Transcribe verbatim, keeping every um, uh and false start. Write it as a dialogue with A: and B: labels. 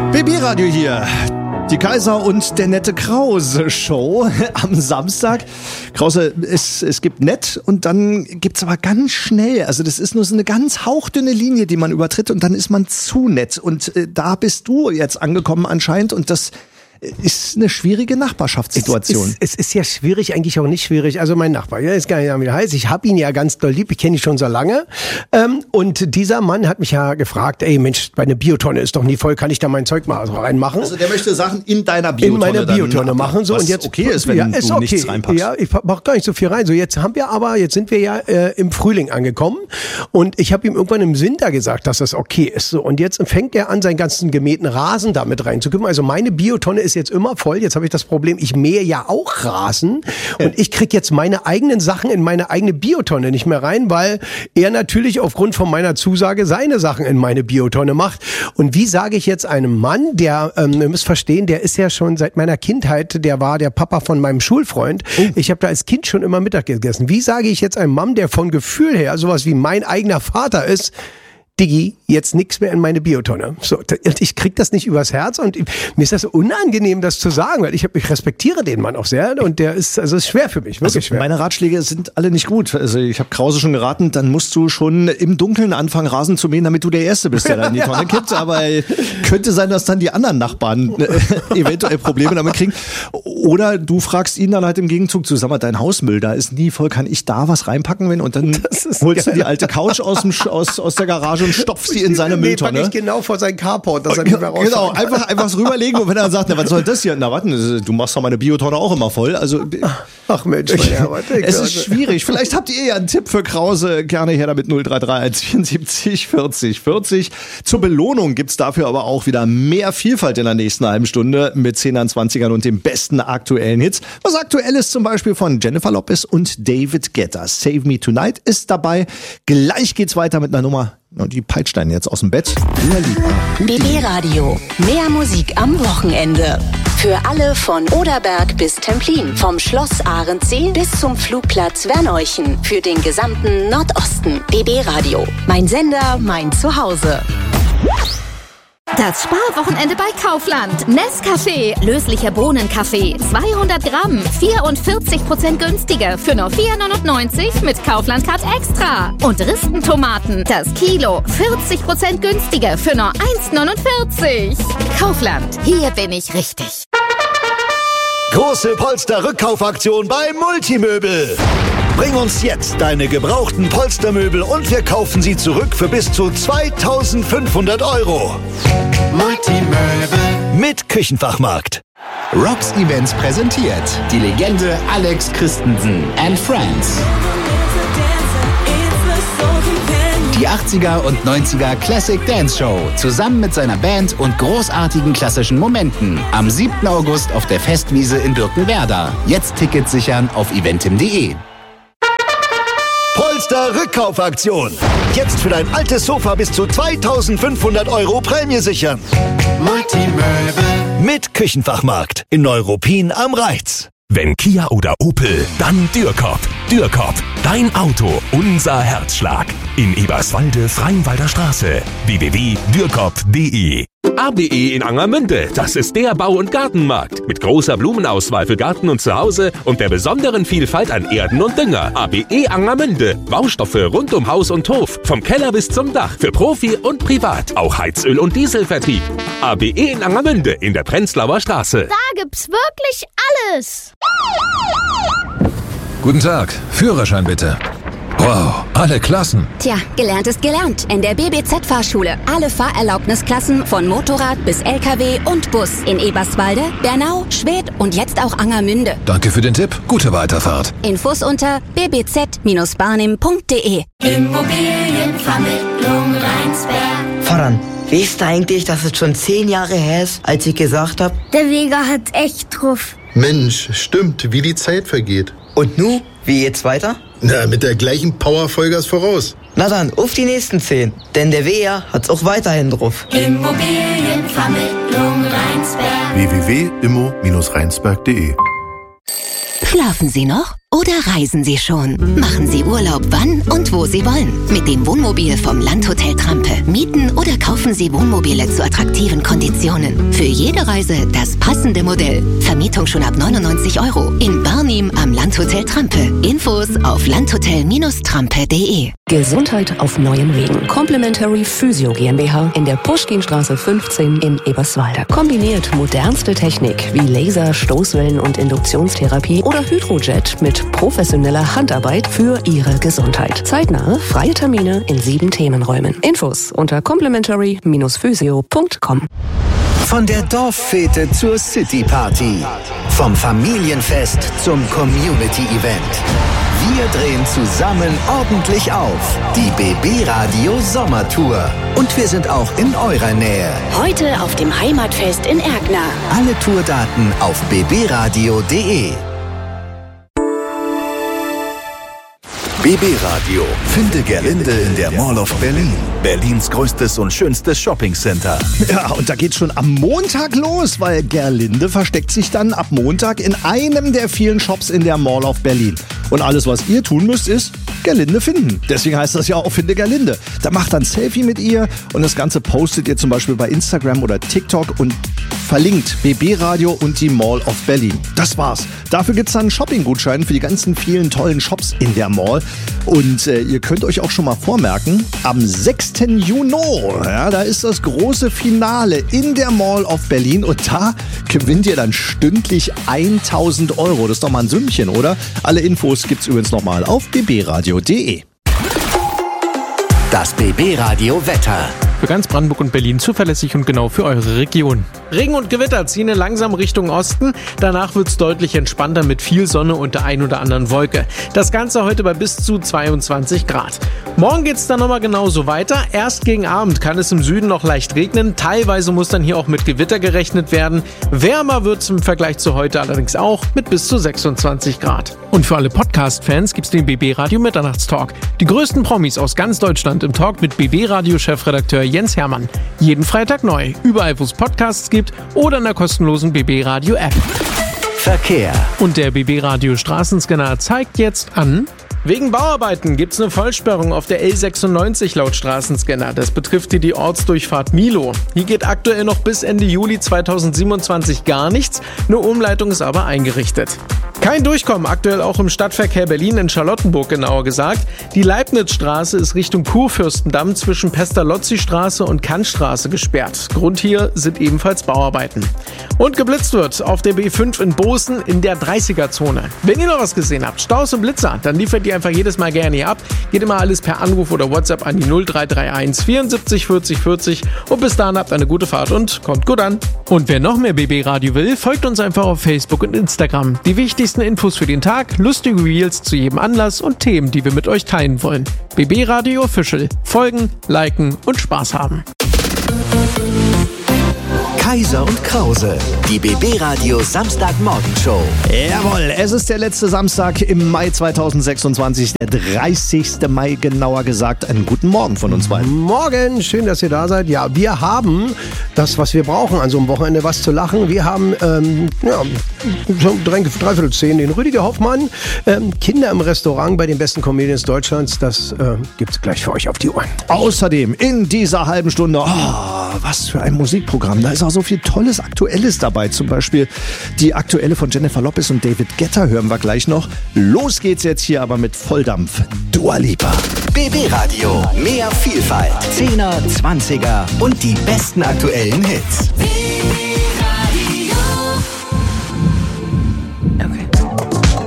A: B B-Radio hier. Die Kaiser und der nette Krause-Show am Samstag. Krause, es, es gibt nett und dann gibt's aber ganz schnell, also das ist nur so eine ganz hauchdünne Linie, die man übertritt und dann ist man zu nett. Und äh, da bist du jetzt angekommen anscheinend und das ist eine schwierige Nachbarschaftssituation.
B: Es ist, es ist ja schwierig, eigentlich auch nicht schwierig. Also mein Nachbar, ja, ist gar nicht wie er heißt. Ich habe ihn ja ganz doll lieb, ich kenne ihn schon so lange. Ähm, und dieser Mann hat mich ja gefragt, ey Mensch, meine Biotonne ist doch nie voll, kann ich da mein Zeug mal reinmachen?
A: Also der möchte Sachen in deiner Biotonne
B: In meiner Biotonne
A: dann
B: machen. So,
A: was
B: und jetzt,
A: okay ist, wenn
B: ja, ist
A: du
B: okay.
A: nichts reinpackst.
B: Ja, ich mach gar nicht so viel rein. So, jetzt haben wir aber, jetzt sind wir ja äh, im Frühling angekommen und ich habe ihm irgendwann im Winter gesagt, dass das okay ist. So, und jetzt fängt er an, seinen ganzen gemähten Rasen damit reinzukümmern. Also meine Biotonne ist jetzt immer voll. Jetzt habe ich das Problem, ich mähe ja auch Rasen und ich kriege jetzt meine eigenen Sachen in meine eigene Biotonne nicht mehr rein, weil er natürlich aufgrund von meiner Zusage seine Sachen in meine Biotonne macht. Und wie sage ich jetzt einem Mann, der, ähm, ihr müsst verstehen, der ist ja schon seit meiner Kindheit, der war der Papa von meinem Schulfreund. Oh. Ich habe da als Kind schon immer Mittag gegessen. Wie sage ich jetzt einem Mann, der von Gefühl her sowas wie mein eigener Vater ist, Diggi, jetzt nichts mehr in meine Biotonne. So, und ich krieg das nicht übers Herz und mir ist das so unangenehm, das zu sagen, weil ich, hab, ich respektiere den Mann auch sehr und der ist, also ist schwer für mich, wirklich also schwer.
A: Meine Ratschläge sind alle nicht gut. Also ich habe Krause schon geraten, dann musst du schon im Dunkeln anfangen, Rasen zu mähen, damit du der Erste bist, der da in die Tonne kippt. Aber könnte sein, dass dann die anderen Nachbarn eventuell Probleme damit kriegen. Oder du fragst ihn dann halt im Gegenzug zu, sag mal, dein Hausmüll, da ist nie voll, kann ich da was reinpacken? Wenn? Und dann holst geil. du die alte Couch aus, dem, aus, aus der Garage und stopf sie in seine
B: nee,
A: Mülltonne.
B: Ich genau vor seinen Carport, dass er nicht mehr rausfällt.
A: Genau, einfach, einfach rüberlegen und wenn er dann sagt, na, was soll das hier? Na, warte, du machst doch meine Biotonne auch immer voll. Also,
B: ach Mensch, mein Herr,
A: es ist schwierig. Vielleicht habt ihr ja einen Tipp für Krause. Gerne her damit null drei drei eins vierundsiebzig vierzig vierzig. Zur Belohnung gibt's dafür aber auch wieder mehr Vielfalt in der nächsten halben Stunde mit zehnern, zwanzigern und den besten aktuellen Hits. Was aktuell ist zum Beispiel von Jennifer Lopez und David Guetta. Save Me Tonight ist dabei. Gleich geht's weiter mit einer Nummer. Und die peitscht einen jetzt aus dem Bett.
C: B B-Radio. Mehr Musik am Wochenende. Für alle von Oderberg bis Templin. Vom Schloss Arendsee bis zum Flugplatz Werneuchen. Für den gesamten Nordosten. B B-Radio. Mein Sender, mein Zuhause.
D: Das Sparwochenende bei Kaufland. Nescafé, löslicher Bohnenkaffee, zweihundert Gramm, vierundvierzig Prozent günstiger für nur vier neunundneunzig mit Kaufland-Card Extra. Und Ristentomaten, das Kilo, vierzig Prozent günstiger für nur eins neunundvierzig. Kaufland, hier bin ich richtig.
E: Große Polster-Rückkaufaktion bei Multimöbel. Bring uns jetzt deine gebrauchten Polstermöbel und wir kaufen sie zurück für bis zu zweitausendfünfhundert Euro. Multimöbel mit Küchenfachmarkt.
F: Rocks Events präsentiert die Legende Alex Christensen and Friends. Die achtziger und neunziger Classic Dance Show zusammen mit seiner Band und großartigen klassischen Momenten am siebten August auf der Festwiese in Birkenwerder. Jetzt Tickets sichern auf eventim punkt de.
E: Polster Rückkaufaktion. Jetzt für dein altes Sofa bis zu zweitausendfünfhundert Euro Prämie sichern. Multimöbel mit Küchenfachmarkt in Neuruppin am Reiz.
G: Wenn Kia oder Opel, dann Dürkop. Dürkop, dein Auto, unser Herzschlag. In Eberswalde, Freienwalder Straße. w w w punkt dürkop punkt de.
H: A B E in Angermünde, das ist der Bau- und Gartenmarkt. Mit großer Blumenauswahl für Garten und Zuhause und der besonderen Vielfalt an Erden und Dünger. A B E Angermünde, Baustoffe rund um Haus und Hof. Vom Keller bis zum Dach, für Profi und Privat. Auch Heizöl- und Dieselvertrieb. A B E in Angermünde in der Prenzlauer Straße.
I: Da gibt's wirklich alles.
J: Guten Tag, Führerschein bitte. Wow, alle Klassen.
K: Tja, gelernt ist gelernt. In der B B Z-Fahrschule. Alle Fahrerlaubnisklassen von Motorrad bis L K W und Bus. In Eberswalde, Bernau, Schwedt und jetzt auch Angermünde.
J: Danke für den Tipp. Gute Weiterfahrt.
K: Infos unter b b z Bindestrich barnim punkt de.
L: Immobilienvermittlung Rheinsberg.
M: Voran. Weißt du eigentlich, dass es schon zehn Jahre her ist, als ich gesagt habe?
I: Der Weger hat echt drauf.
N: Mensch, stimmt, wie die Zeit vergeht.
M: Und nu? Wie geht's weiter?
N: Na, mit der gleichen Power Vollgas voraus.
M: Na dann, auf die nächsten zehn. Denn der W R hat's auch weiterhin drauf.
L: Immobilienvermittlung Rheinsberg.
N: w w w punkt immo Bindestrich rheinsberg punkt de.
C: Schlafen Sie noch oder reisen Sie schon? Machen Sie Urlaub wann und wo Sie wollen. Mit dem Wohnmobil vom Landhotel Trampe. Mieten oder kaufen Sie Wohnmobile zu attraktiven Konditionen. Für jede Reise das passende Modell. Vermietung schon ab neunundneunzig Euro. In Barnim am Landhotel Trampe. Infos auf landhotel Trampe punkt de.
O: Gesundheit auf neuen Wegen. Complementary Physio GmbH in der Puschkinstraße fünfzehn in Eberswalde. Kombiniert modernste Technik wie Laser, Stoßwellen und Induktionstherapie oder Hydrojet mit professioneller Handarbeit für Ihre Gesundheit. Zeitnahe, freie Termine in sieben Themenräumen. Infos unter complementary physio punkt com.
E: Von der Dorffete zur City-Party. Vom Familienfest zum Community-Event. Wir drehen zusammen ordentlich auf. Die B B Radio Sommertour. Und wir sind auch in eurer Nähe.
C: Heute auf dem Heimatfest in Erkner.
E: Alle Tourdaten auf b b radio punkt de. B B Radio. Finde Gerlinde in der Mall of Berlin. Berlins größtes und schönstes Shoppingcenter.
A: Ja, und da geht's schon am Montag los, weil Gerlinde versteckt sich dann ab Montag in einem der vielen Shops in der Mall of Berlin. Und alles, was ihr tun müsst, ist Gerlinde finden. Deswegen heißt das ja auch Finde Gerlinde. Da macht dann ein Selfie mit ihr und das Ganze postet ihr zum Beispiel bei Instagram oder TikTok und verlinkt B B Radio und die Mall of Berlin. Das war's. Dafür gibt's dann einen Shopping-Gutschein für die ganzen vielen tollen Shops in der Mall. Und äh, ihr könnt euch auch schon mal vormerken, am sechsten Juni, ja, da ist das große Finale in der Mall of Berlin und da gewinnt ihr dann stündlich tausend Euro. Das ist doch mal ein Sümmchen, oder? Alle Infos gibt's übrigens nochmal auf b b radio punkt de.
E: Das B B Radio Wetter.
P: Für ganz Brandenburg und Berlin zuverlässig und genau für eure Region. Regen und Gewitter ziehen langsam Richtung Osten. Danach wird es deutlich entspannter mit viel Sonne und der ein oder anderen Wolke. Das Ganze heute bei bis zu zweiundzwanzig Grad. Morgen geht es dann nochmal genauso weiter. Erst gegen Abend kann es im Süden noch leicht regnen. Teilweise muss dann hier auch mit Gewitter gerechnet werden. Wärmer wird es im Vergleich zu heute allerdings auch mit bis zu sechsundzwanzig Grad. Und für alle Podcast-Fans gibt es den B B Radio Mitternachtstalk. Die größten Promis aus ganz Deutschland im Talk mit B B Radio-Chefredakteur Jens Hermann. Jeden Freitag neu, überall wo es Podcasts gibt oder in der kostenlosen B B Radio App.
E: Verkehr.
P: Und der B B Radio Straßenscanner zeigt jetzt an: Wegen Bauarbeiten gibt's eine Vollsperrung auf der L sechsundneunzig laut Straßenscanner. Das betrifft hier die Ortsdurchfahrt Milo. Hier geht aktuell noch bis Ende Juli zweitausendsiebenundzwanzig gar nichts. Eine Umleitung ist aber eingerichtet. Kein Durchkommen aktuell auch im Stadtverkehr Berlin, in Charlottenburg genauer gesagt. Die Leibnizstraße ist Richtung Kurfürstendamm zwischen Pestalozzi-Straße und Kantstraße gesperrt. Grund hier sind ebenfalls Bauarbeiten. Und geblitzt wird auf der B fünf in Bozen in der dreißiger-Zone. Wenn ihr noch was gesehen habt, Staus und Blitzer, dann liefert ihr einfach jedes Mal gerne hier ab. Geht immer alles per Anruf oder WhatsApp an die null drei drei eins vierundsiebzig vierzig vierzig und bis dahin habt eine gute Fahrt und kommt gut an. Und wer noch mehr B B Radio will, folgt uns einfach auf Facebook und Instagram. Die wichtigsten Infos für den Tag, lustige Reels zu jedem Anlass und Themen, die wir mit euch teilen wollen. B B Radio Official. Folgen, liken und Spaß haben.
E: Kaiser und Krause, die B B Radio Samstagmorgenshow.
A: Jawohl, es ist der letzte Samstag im Mai zweitausendsechsundzwanzig, der dreißigste Mai genauer gesagt. Einen guten Morgen von uns beiden.
B: Morgen, schön, dass ihr da seid. Ja, wir haben das, was wir brauchen an so einem Wochenende, was zu lachen. Wir haben, ähm, ja, schon dreiviertel zehn, den Rüdiger Hoffmann, ähm, Kinder im Restaurant bei den besten Comedians Deutschlands. Das äh, gibt's gleich für euch auf die Ohren.
A: Außerdem in dieser halben Stunde, oh, was für ein Musikprogramm. Da ist auch so viel Tolles, Aktuelles dabei. Zum Beispiel die aktuelle von Jennifer Lopez und David Guetta hören wir gleich noch. Los geht's jetzt hier aber mit Volldampf. Dua Lipa.
E: B B Radio, mehr Vielfalt. Zehner, Zwanziger und die besten aktuellen Hits.